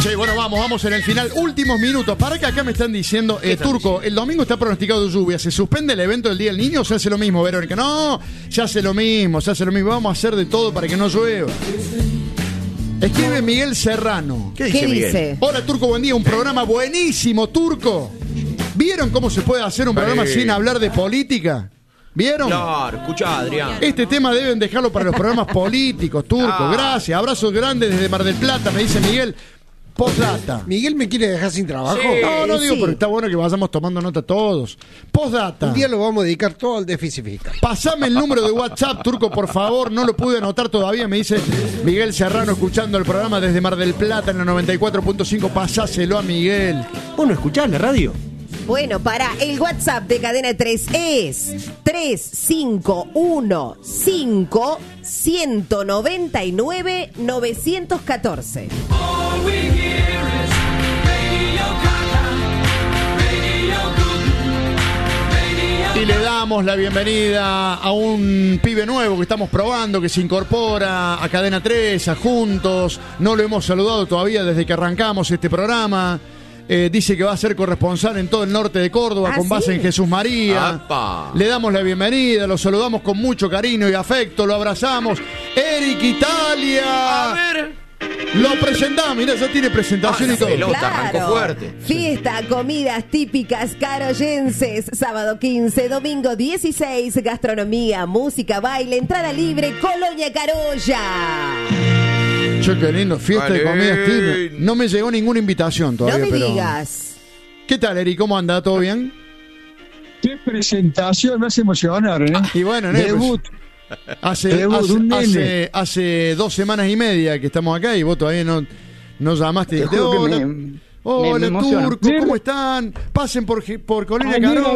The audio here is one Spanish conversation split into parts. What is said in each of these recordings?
Sí, bueno, vamos en el final. Últimos minutos. Para que acá me están diciendo, Turco, el domingo está pronosticado lluvia. ¿Se suspende el evento del Día del Niño o se hace lo mismo, Verónica? No, se hace lo mismo. Vamos a hacer de todo para que no llueva. Escribe Miguel Serrano. ¿Qué dice Miguel? Hola, Turco, buen día. Un programa buenísimo, Turco. ¿Vieron cómo se puede hacer un programa sin hablar de política? ¿Vieron? Claro, escuchá, Adrián. Este tema deben dejarlo para los programas políticos, Turco. Gracias. Abrazos grandes desde Mar del Plata, me dice Miguel. Postdata. ¿Miguel me quiere dejar sin trabajo? Sí. No digo, pero está bueno que vayamos tomando nota todos. Postdata. Un día lo vamos a dedicar todo al déficit fiscal. Pasame el número de WhatsApp, Turco, por favor. No lo pude anotar todavía, me dice Miguel Serrano, escuchando el programa desde Mar del Plata en la 94.5. Pasáselo a Miguel. ¿Vos no escuchás la radio? Bueno, el WhatsApp de Cadena 3 es 3515-199-914. Y le damos la bienvenida a un pibe nuevo que estamos probando, que se incorpora a Cadena 3, a Juntos. No lo hemos saludado todavía desde que arrancamos este programa. Dice que va a ser corresponsal en todo el norte de Córdoba, con base en Jesús María. ¡Apa! Le damos la bienvenida, lo saludamos con mucho cariño y afecto, lo abrazamos. Eric Italia. A ver. Lo presentamos, mirá, ya tiene presentación y todo. Pelota, arrancó fuerte. Fiesta, comidas típicas caroyenses. Sábado 15, domingo 16. Gastronomía, música, baile, entrada libre, Colonia Carolla. Che, qué lindo, fiesta de comidas típicas. No me llegó ninguna invitación todavía. No me digas. ¿Qué tal, Eric? ¿Cómo anda? ¿Todo bien? Qué presentación, me hace emocionar, ¿eh? Y bueno, Debut. Hace 2 semanas y media que estamos acá y vos todavía no llamaste y dijiste, hola Turco, ¿cómo están? Pasen por Colonia Carolla.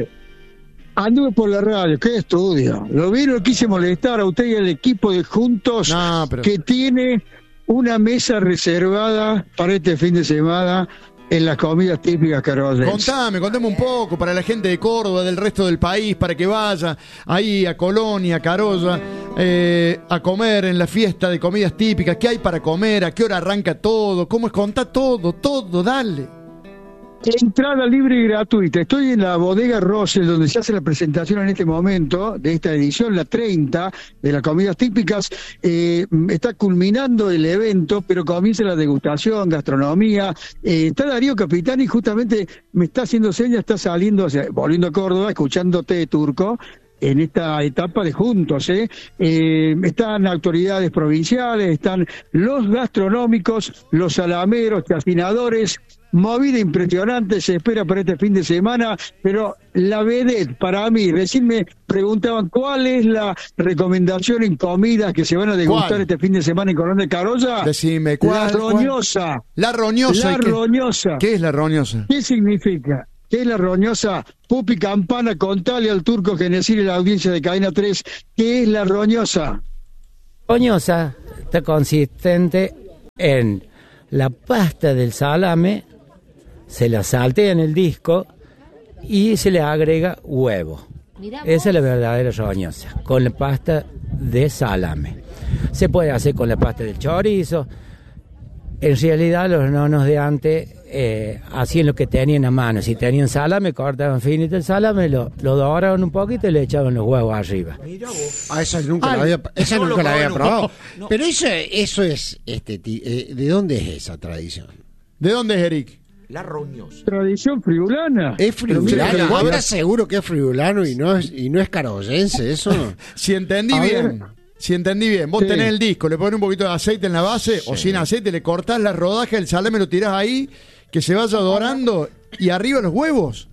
Anduve por la radio, qué estudio. Lo vi, no quise molestar a usted y al equipo de Juntos que tiene una mesa reservada para este fin de semana en las comidas típicas carollenses. Contame un poco para la gente de Córdoba, del resto del país, para que vaya ahí a Colonia, a Carolla, a comer en la fiesta de comidas típicas. ¿Qué hay para comer? ¿A qué hora arranca todo? ¿Cómo es? Contá todo, dale. Entrada libre y gratuita. Estoy en la bodega Rosel, donde se hace la presentación en este momento de esta edición, la 30 de las comidas típicas. Está culminando el evento, pero comienza la degustación, gastronomía. Está Darío Capitani, justamente me está haciendo señas, está saliendo, volviendo a Córdoba, escuchándote, Turco, en esta etapa de Juntos, están autoridades provinciales, están los gastronómicos, los salameros, chacinadores. Movida impresionante se espera para este fin de semana, pero la vedette para mí, recién me preguntaban cuál es la recomendación en comidas que se van a degustar este fin de semana en Colonia Carolla. Decime, ¿cuál? La roñosa. La roñosa. La roñosa. ¿Qué es la roñosa? ¿Qué significa? ¿Qué es la roñosa? Pupi Campana, contale al Turco Genesir y la audiencia de Cadena 3, ¿qué es la roñosa? Roñosa está consistente en la pasta del salame, se la saltea en el disco y se le agrega huevo. Esa es la verdadera roñosa, con la pasta de salame. Se puede hacer con la pasta del chorizo. En realidad los nonos de antes hacían lo que tenían a mano. Si tenían salame, cortaban finito el salame, lo doraban un poquito y le echaban los huevos arriba. Esa nunca la había probado. No. Pero eso es, ¿de dónde es esa tradición? ¿De dónde es, Eric? La roñosa. Tradición friulana. Es friulana. ¿Vos estás seguro que es friulano y no es carollense eso? Si entendí bien. Vos tenés el disco, le pones un poquito de aceite en la base o sin aceite, le cortás la rodaja, el salame lo tirás ahí, que se vaya dorando y arriba los huevos.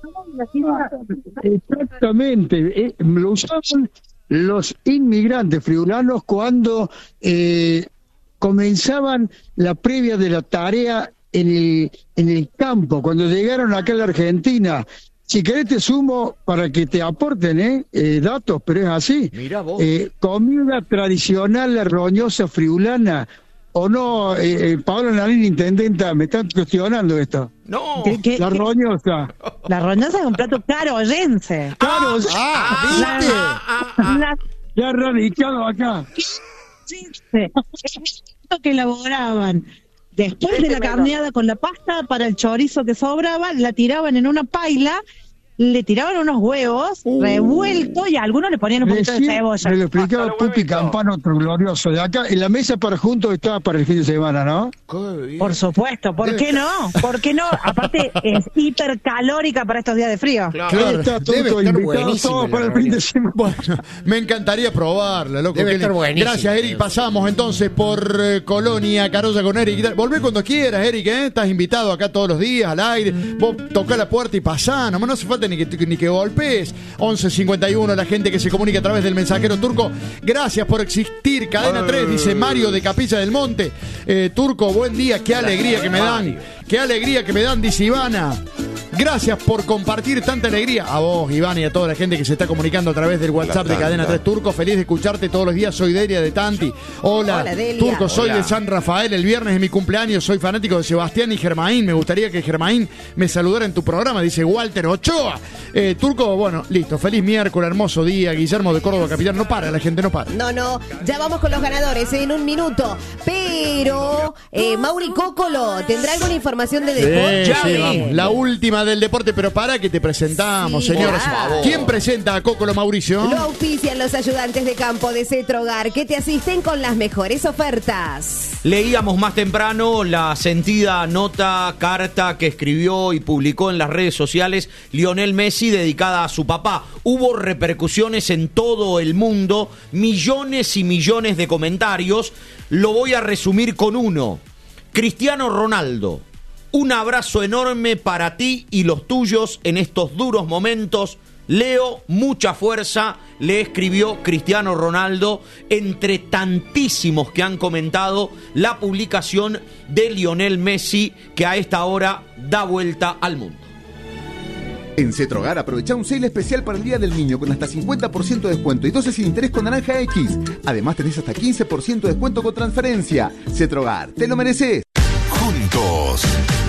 Exactamente. Lo usaban los inmigrantes friulanos cuando comenzaban la previa de la tarea en el campo, cuando llegaron acá a la Argentina. Si querés te sumo para que te aporten datos, pero es así. Mirá vos. Comida tradicional, la roñosa friulana, ¿o no? Pablo Narín, intendenta, me están cuestionando esto. No. La roñosa. La roñosa es un plato caroyense. ¿Viste? Ya radicado acá. Sí. Que elaboraban Después de la carneada con la pasta, para el chorizo que sobraba, la tiraban en una paila, le tiraban unos huevos revueltos y a algunos le ponían un poquito de cebolla. Me lo explicaba Pupi Campano, otro glorioso de acá. En la mesa para juntos estaba para el fin de semana, ¿no? Por supuesto, ¿por qué no? ¿Por qué no? Aparte es hipercalórica para estos días de frío. Claro, Está todo debe estar invitado buenísimo todo la para el fin de semana. Bueno, me encantaría probarla, loco. Debe estar buenísimo. Gracias, Eric. Pasamos entonces por Colonia, Carolla con Eric. Volvé cuando quieras, Eric, ¿eh? Estás invitado acá todos los días al aire. Vos tocá la puerta y pasá. No hace falta ni que golpees. 11:51, la gente que se comunica a través del mensajero turco. Gracias por existir. Cadena 3, dice Mario de Capilla del Monte. Turco, buen día. Qué alegría que me dan. Qué alegría que me dan, dice Ivana. Gracias por compartir tanta alegría. A vos, Iván, y a toda la gente que se está comunicando a través del WhatsApp de Cadena 3 Turco. Feliz de escucharte todos los días. Soy Delia de Tanti. Hola, Delia. Turco, soy de San Rafael. El viernes es mi cumpleaños. Soy fanático de Sebastián y Germain. Me gustaría que Germain me saludara en tu programa, dice Walter Ochoa. Turco, bueno, listo. Feliz miércoles, hermoso día. Guillermo de Córdoba, capitán. No para, la gente no para. No, ya vamos con los ganadores en un minuto. Pero, Mauri Cócolo, ¿tendrá alguna información de deporte? Sí, vamos. La última del deporte, pero para que te presentamos, Sí, señores. claro. ¿Quién presenta a Cócolo, Mauricio? Lo auspician los ayudantes de campo de Cetrogar, que te asisten con las mejores ofertas. Leíamos más temprano la sentida carta que escribió y publicó en las redes sociales Lionel Messi dedicada a su papá. Hubo repercusiones en todo el mundo, millones y millones de comentarios. Lo voy a resumir con uno. Cristiano Ronaldo, un abrazo enorme para ti y los tuyos en estos duros momentos. Leo, mucha fuerza, le escribió Cristiano Ronaldo, entre tantísimos que han comentado la publicación de Lionel Messi, que a esta hora da vuelta al mundo. En Cetrogar aprovecha un sale especial para el Día del Niño con hasta 50% de descuento y 12 sin interés con Naranja X. Además tenés hasta 15% de descuento con transferencia. Cetrogar, te lo mereces. Juntos.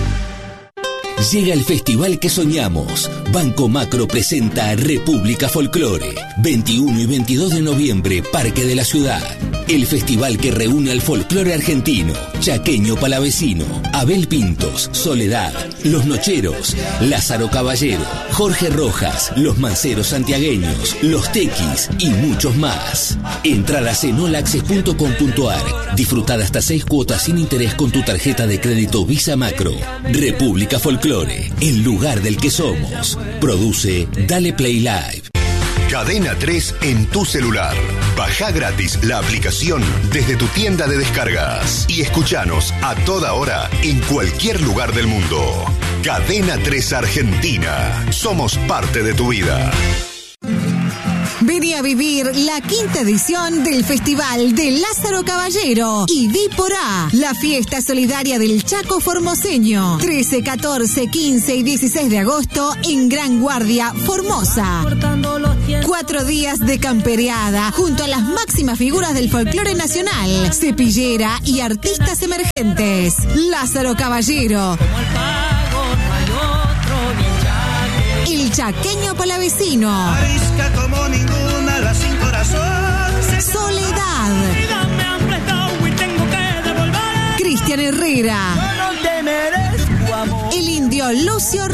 Llega el festival que soñamos. Banco Macro presenta República Folclore. 21 y 22 de noviembre, Parque de la Ciudad. El festival que reúne al folclore argentino, chaqueño palavecino, Abel Pintos, Soledad, Los Nocheros, Lázaro Caballero, Jorge Rojas, Los Manceros Santiagueños, Los Tequis y muchos más. Entradas en olaccess.com.ar. Disfrutad hasta 6 cuotas sin interés con tu tarjeta de crédito Visa Macro. República Folclore, el lugar del que somos. Produce Dale Play Live. Cadena 3 en tu celular. Baja gratis la aplicación desde tu tienda de descargas y escuchanos a toda hora en cualquier lugar del mundo. Cadena 3 Argentina. Somos parte de tu vida. Vení a vivir la 5ª edición del Festival de Lázaro Caballero y Di por A, la fiesta solidaria del Chaco Formoseño. 13, 14, 15 y 16 de agosto en Gran Guardia, Formosa. 4 días de campereada junto a las máximas figuras del folclore nacional, cepillera y artistas emergentes. Lázaro Caballero. El chaqueño palavecino. Como ninguna, la sin corazón. Soledad. Cristian Herrera. Yo no te merezco amor. El indio Lucio